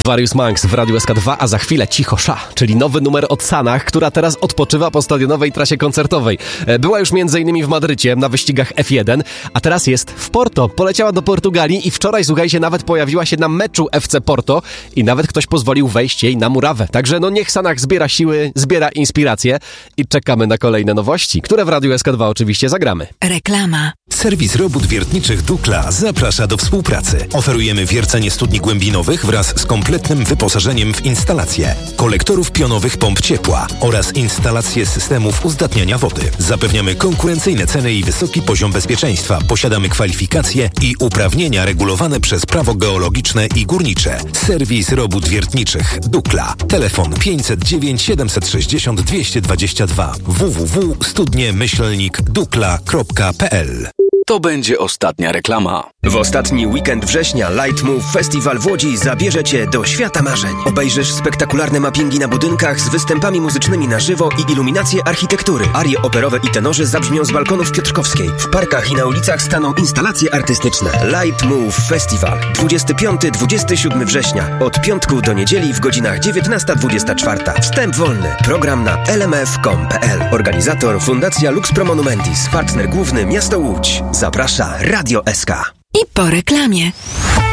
Various Monks w Radiu SK2, a za chwilę Cicho Sza, czyli nowy numer od Sanach, która teraz odpoczywa po stadionowej trasie koncertowej. Była już m.in. w Madrycie na wyścigach F1, a teraz jest w Porto. Poleciała do Portugalii i wczoraj, słuchajcie, nawet pojawiła się na meczu FC Porto i nawet ktoś pozwolił wejść jej na murawę. Także niech Sanach zbiera siły, zbiera inspiracje i czekamy na kolejne nowości, które w Radiu SK2 oczywiście zagramy. Reklama. Serwis robót wiertniczych Dukla zaprasza do współpracy. Oferujemy wiercenie studni głębinowych wraz z kompletnym wyposażeniem w instalacje, kolektorów pionowych pomp ciepła oraz instalacje systemów uzdatniania wody. Zapewniamy konkurencyjne ceny i wysoki poziom bezpieczeństwa. Posiadamy kwalifikacje i uprawnienia regulowane przez prawo geologiczne i górnicze. Serwis robót wiertniczych Dukla. Telefon 509 760 222 www.studnie-dukla.pl. To będzie ostatnia reklama. W ostatni weekend września Light Move Festival w Łodzi zabierze Cię do świata marzeń. Obejrzysz spektakularne mappingi na budynkach z występami muzycznymi na żywo i iluminacje architektury. Arie operowe i tenorzy zabrzmią z balkonów Piotrkowskiej. W parkach i na ulicach staną instalacje artystyczne. Light Move Festival 25-27 września. Od piątku do niedzieli w godzinach 19-24. Wstęp wolny. Program na lmf.com.pl. Organizator Fundacja Lux Pro Monumentis. Partner główny Miasto Łódź. Zaprasza Radio SK. I po reklamie.